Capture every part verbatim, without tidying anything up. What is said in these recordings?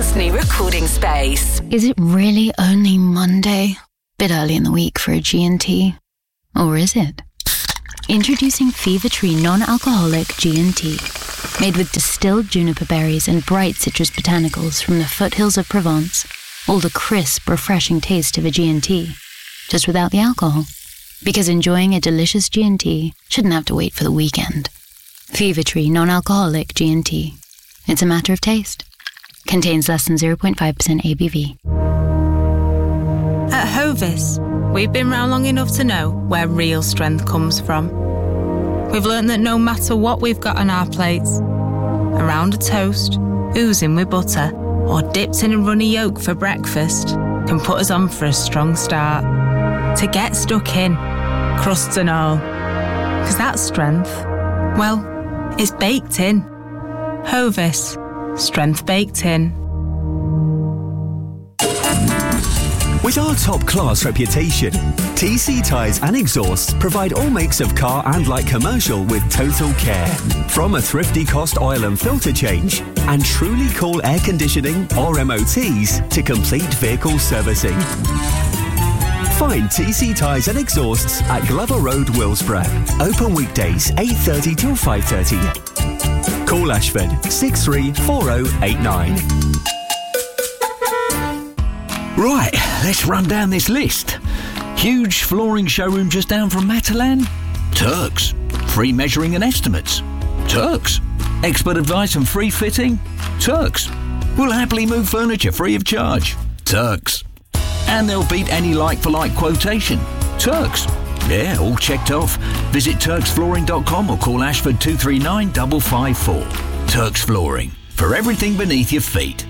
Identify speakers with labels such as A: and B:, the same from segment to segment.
A: Perth's new recording space.
B: Is it really only Monday? Bit early in the week for a G and T. Or is it? Introducing Fever Tree non-alcoholic G and T. Made with distilled juniper berries and bright citrus botanicals from the foothills of Provence. All the crisp, refreshing taste of a G and T. Just without the alcohol. Because enjoying a delicious G and T shouldn't have to wait for the weekend. Fever Tree non-alcoholic G and T. It's a matter of taste. Contains less than zero point five percent A B V.
C: At Hovis, we've been round long enough to know where real strength comes from. We've learned that no matter what we've got on our plates, a round of toast, oozing with butter, or dipped in a runny yolk for breakfast can put us on for a strong start. To get stuck in, crusts and all. Because that strength, well, it's baked in. Hovis. Strength baked in.
D: With our top-class reputation, T C Tyres and Exhausts provide all makes of car and light commercial with total care. From a thrifty cost oil and filter change and truly cool air conditioning or M O Ts to complete vehicle servicing. Find T C Tyres and Exhausts at Glover Road, Willsborough. Open weekdays eight thirty till five thirty. Call Ashford six three four zero eight nine.
E: Right, let's run down this list. Huge flooring showroom just down from Matalan? Turks. Free measuring and estimates? Turks. Expert advice and free fitting? Turks. We'll happily move furniture free of charge? Turks. And they'll beat any like-for-like quotation? Turks. Yeah, all checked off. Visit turks flooring dot com or call Ashford two three nine five five four. Turks Flooring. For everything beneath your feet.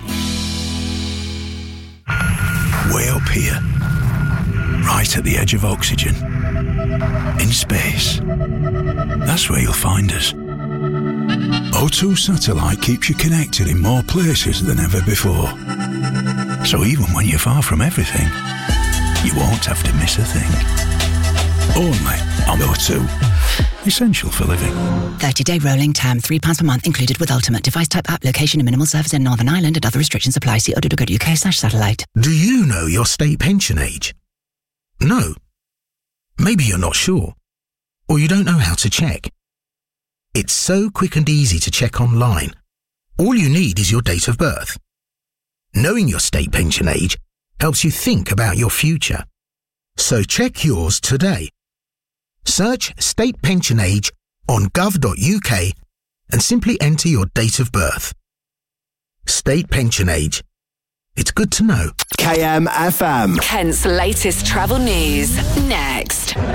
F: Way up here, right at the edge of oxygen, in space. That's where you'll find us. O two Satellite keeps you connected in more places than ever before. So even when you're far from everything, you won't have to miss a thing. Only on O two. Essential for living.
G: thirty-day rolling term, three pounds per month included with Ultimate. Device type app, location and minimal service in Northern Ireland and other restrictions apply. See o two dot co dot uk slash satellite.
F: Do you know your state pension age? No. Maybe you're not sure. Or you don't know how to check. It's so quick and easy to check online. All you need is your date of birth. Knowing your state pension age helps you think about your future. So check yours today. Search State Pension Age on gov dot uk and simply enter your date of birth. State Pension Age. It's good to know.
A: K M F M. Kent's latest travel news. Next.
H: I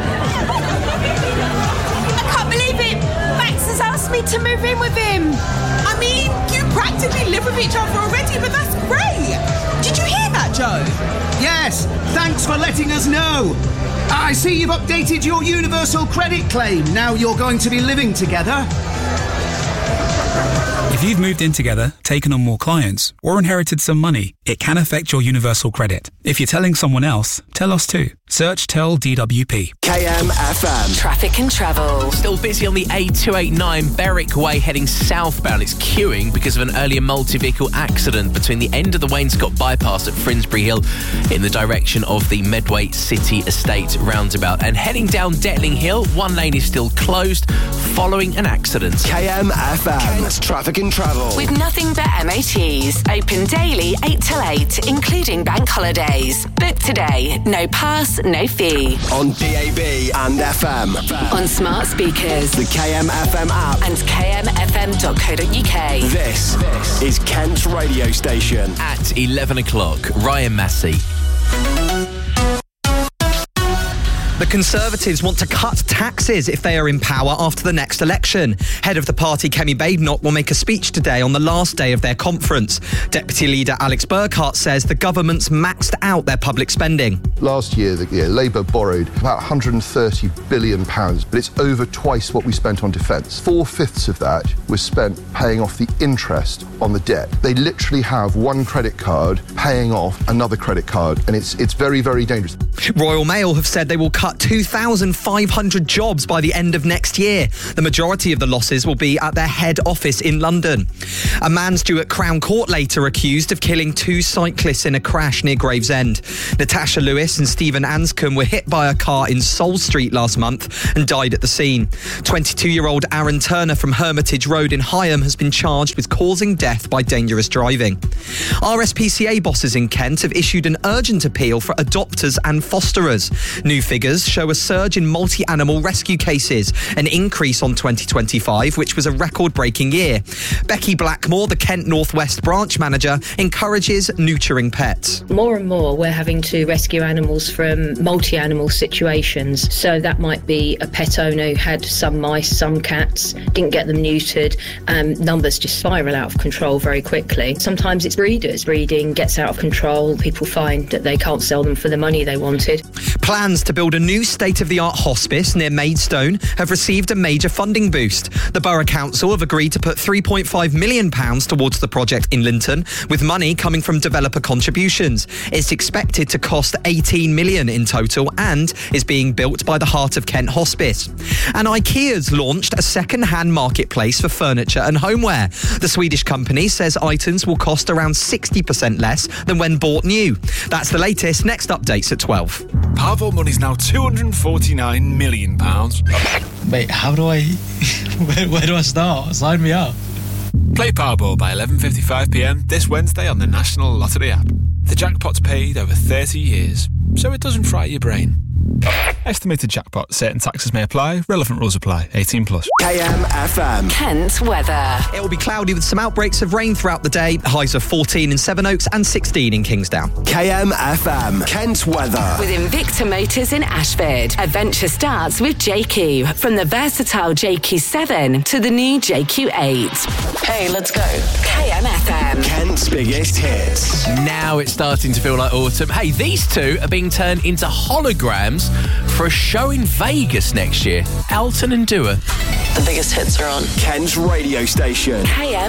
H: can't believe it! Max has asked me to move in with him. I mean, you practically live with each other already, but that's great. Did you hear that, Joe?
I: Yes, thanks for letting us know. I see you've updated your universal credit claim. Now you're going to be living together.
J: If you've moved in together, taken on more clients, or inherited some money, it can affect your universal credit. If you're telling someone else, tell us too. Search Tell D W P.
A: K M F M. Traffic and travel.
K: Still busy on the A two eighty-nine Berwick Way heading southbound. It's queuing because of an earlier multi-vehicle accident between the end of the Wainscott bypass at Finsbury Hill in the direction of the Medway City Estate roundabout. And heading down Detling Hill, one lane is still closed following an accident.
A: K M F M. Kent's Traffic and Travel. With nothing but M O Ts. Open daily eight till eight, including bank holidays. Book today. No pass, no fee. On D A B and F M. On smart speakers. The K M F M app. And k m f m dot co dot u k. This, this is Kent's radio station.
K: At eleven o'clock, Ryan Massey.
L: The Conservatives want to cut taxes if they are in power after the next election. Head of the party, Kemi Badenoch, will make a speech today on the last day of their conference. Deputy Leader Alex Burkhart says the government's maxed out their public spending.
M: Last year, the, yeah, Labour borrowed about one hundred thirty billion pounds, but it's over twice what we spent on defence. Four-fifths of that was spent paying off the interest on the debt. They literally have one credit card paying off another credit card, and it's it's very, very dangerous.
L: Royal Mail have said they will cut two thousand five hundred jobs by the end of next year. The majority of the losses will be at their head office in London. A man's due at Crown Court later accused of killing two cyclists in a crash near Gravesend. Natasha Lewis and Stephen Anscombe were hit by a car in Soul Street last month and died at the scene. twenty-two-year-old Aaron Turner from Hermitage Road in Higham has been charged with causing death by dangerous driving. R S P C A bosses in Kent have issued an urgent appeal for adopters and fosterers. New figures show a surge in multi-animal rescue cases, an increase on twenty twenty-five, which was a record-breaking year. Becky Blackmore, the Kent North West branch manager, encourages neutering pets.
N: More and more we're having to rescue animals from multi-animal situations. So that might be a pet owner who had some mice, some cats, didn't get them neutered. Um, numbers just spiral out of control very quickly. Sometimes it's breeders. Breeding gets out of control. People find that they can't sell them for the money they wanted.
L: Plans to build a new state-of-the-art hospice near Maidstone have received a major funding boost. The Borough Council have agreed to put three point five million pounds towards the project in Linton, with money coming from developer contributions. It's expected to cost eighteen million pounds in total and is being built by the Heart of Kent Hospice. And IKEA's launched a second-hand marketplace for furniture and homeware. The Swedish company says items will cost around sixty percent less than when bought new. That's the latest. Next updates at twelve.
O: Powerball money's now two hundred forty-nine million pounds.
P: Wait, how do I... where, where do I start? Sign me up.
O: Play Powerball by eleven fifty-five p m this Wednesday on the National Lottery app. The jackpot's paid over thirty years, so it doesn't fry your brain. Estimated jackpot. Certain taxes may apply. Relevant rules apply. eighteen plus.
A: K M F M. Kent weather.
L: It will be cloudy with some outbreaks of rain throughout the day. Highs of fourteen in Sevenoaks and sixteen in Kingsdown.
A: K M F M. Kent weather. With Invicta Motors in Ashford. Adventure starts with J Q. From the versatile J Q seven to the new J Q eight. Hey, let's go. K M F M. Kent's biggest hits.
K: Now it's starting to feel like autumn. Hey, these two are being turned into holograms for a show in Vegas next year. Alton and Dua.
Q: The biggest hits are on
A: Kent's radio station. K M